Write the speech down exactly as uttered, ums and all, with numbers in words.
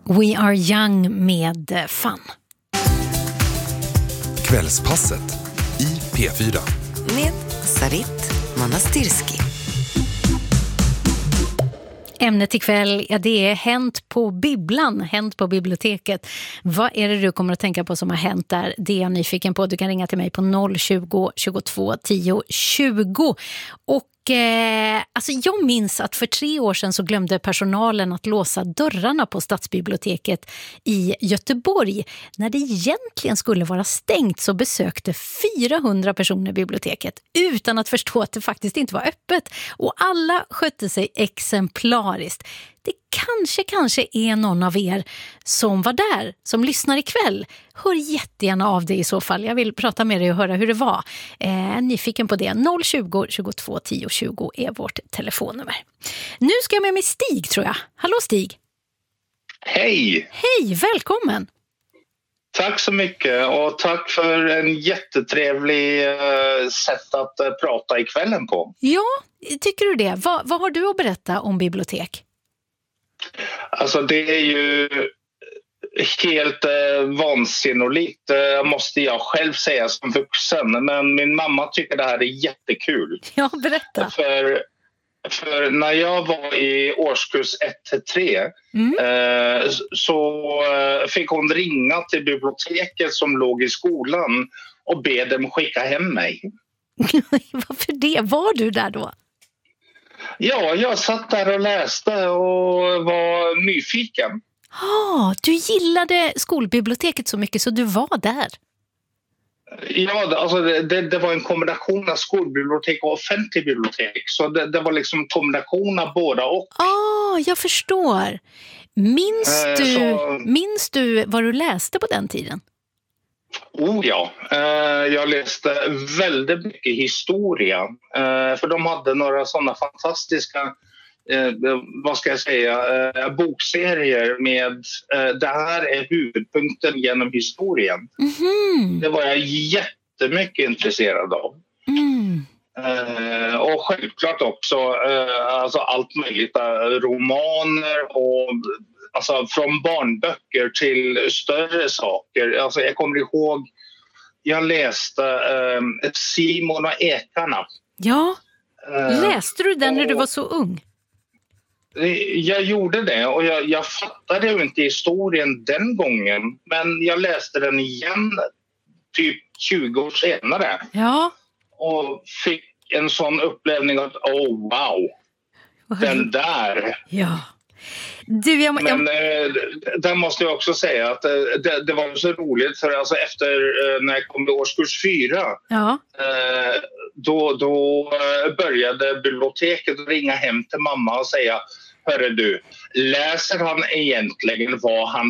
We Are Young med Fun. Kvällspasset i P fyra. Med Sarit Manastirski. Ämnet ikväll, ja, det är hänt på bibblan, hänt på biblioteket. Vad är det du kommer att tänka på som har hänt där? Det är jag nyfiken på. Du kan ringa till mig på noll tjugo, tjugotvå, tio, tjugo. Och eh, alltså jag minns att för tre år sedan så glömde personalen att låsa dörrarna på Stadsbiblioteket i Göteborg. När det egentligen skulle vara stängt så besökte fyrahundra personer biblioteket utan att förstå att det faktiskt inte var öppet. Och alla skötte sig exemplariskt. Det kanske, kanske är någon av er som var där, som lyssnar ikväll. Hör jättegärna av dig i så fall. Jag vill prata med dig och höra hur det var. Eh, nyfiken på det. noll tjugo, tjugotvå, tio, tjugo är vårt telefonnummer. Nu ska jag med mig Stig, tror jag. Hallå Stig. Hej! Hej, välkommen. Tack så mycket och tack för en jättetrevlig uh, sätt att uh, prata ikvällen på. Ja, tycker du det? Va, vad har du att berätta om bibliotek? Alltså det är ju helt eh, vansinnigt, eh, måste jag själv säga som vuxen. Men min mamma tycker det här är jättekul. Ja, berätta. För, för när jag var i årskurs ett till tre Mm. eh, så eh, fick hon ringa till biblioteket som låg i skolan och be dem skicka hem mig. Varför det? Var du där då? Ja, jag satt där och läste och var nyfiken. Ah, du gillade skolbiblioteket så mycket så du var där. Ja, alltså det, det, det var en kombination av skolbibliotek och offentlig bibliotek. Så det, det var liksom en kombination av båda och. Ah, jag förstår. Minns Eh, du, så- minns du vad du läste på den tiden? Oh ja, eh, jag läste väldigt mycket historia. Eh, för de hade några sådana fantastiska, eh, vad ska jag säga, eh, bokserier med eh, det här är huvudpunkten genom historien. Mhm. Det var jag jättemycket intresserad av. Mm. Eh, och självklart också eh, alltså allt möjligt, eh, romaner och alltså från barnböcker till större saker. Alltså jag kommer ihåg, jag läste eh, Simon och ekarna. Ja, Eh, läste du den när du och- var så ung? Jag gjorde det och jag, jag fattade ju inte historien den gången, men jag läste den igen typ tjugo år senare. Ja. Och fick en sån upplevelse att oh wow, den där. Ja. Du, jag, Men jag, eh, där måste jag också säga att eh, det, det var så roligt för alltså efter eh, när jag kom till årskurs fyra ja. eh, då, då eh, började biblioteket ringa hem till mamma och säga: hörru du, läser han egentligen vad han